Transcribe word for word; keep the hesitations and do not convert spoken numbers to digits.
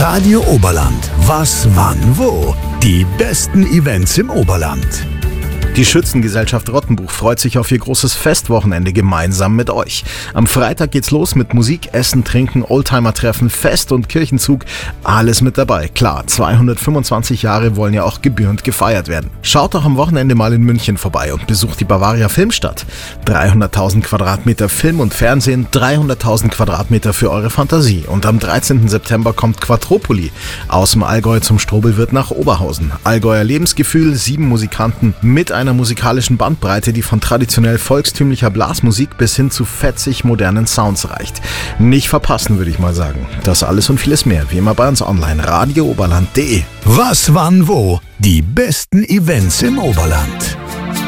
Radio Oberland. Was, wann, wo? Die besten Events im Oberland. Die Schützengesellschaft Rottenbuch freut sich auf ihr großes Festwochenende gemeinsam mit euch. Am Freitag geht's los mit Musik, Essen, Trinken, Oldtimer-Treffen, Fest und Kirchenzug. Alles mit dabei. Klar, zweihundertfünfundzwanzig Jahre wollen ja auch gebührend gefeiert werden. Schaut doch am Wochenende mal in München vorbei und besucht die Bavaria Filmstadt. dreihunderttausend Quadratmeter Film und Fernsehen, dreihunderttausend Quadratmeter für eure Fantasie. Und am dreizehnten September kommt Quadropoli. Aus dem Allgäu zum Strobelwirt nach Oberhausen. Allgäuer Lebensgefühl, sieben Musikanten mit einer musikalischen Bandbreite, die von traditionell volkstümlicher Blasmusik bis hin zu fetzig modernen Sounds reicht. Nicht verpassen, würde ich mal sagen. Das alles und vieles mehr, wie immer bei uns online, radio oberland punkt de. Was, wann, wo? Die besten Events im Oberland.